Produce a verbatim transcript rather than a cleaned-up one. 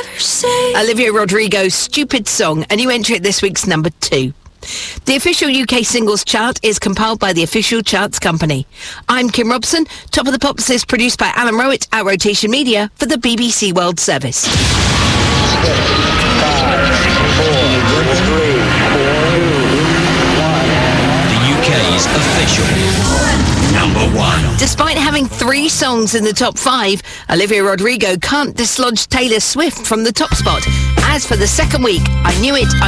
Olivia Rodrigo's Stupid Song, a new entry at this week's number two. The official U K singles chart is compiled by the Official Charts Company. I'm Kim Robson. Top of the Pops is produced by Alan Rowett at Rotation Media for the B B C World Service. Six, five, four, three, two, one. The U K's official number one. Despite having three songs in the top five, Olivia Rodrigo can't dislodge Taylor Swift from the top spot. As for the second week, I Knew It, I